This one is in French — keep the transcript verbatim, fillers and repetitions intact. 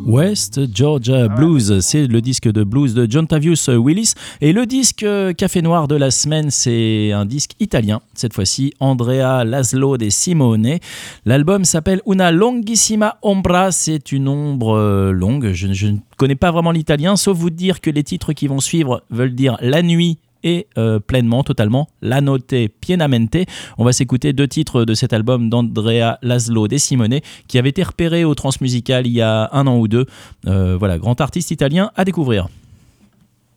West Georgia Blues, c'est le disque de blues de John Tavius Willis. Et le disque Café Noir de la semaine, c'est un disque italien, cette fois-ci, Andrea Laszlo De Simone. L'album s'appelle Una Longhissima Ombra, c'est une ombre longue. Je, je ne connais pas vraiment l'italien, sauf vous dire que les titres qui vont suivre veulent dire la nuit et euh, pleinement, totalement, La Notte Pienamente. On va s'écouter deux titres de cet album d'Andrea Laszlo De Simone qui avait été repéré au Transmusical il y a un an ou deux. Euh, voilà, grand artiste italien à découvrir.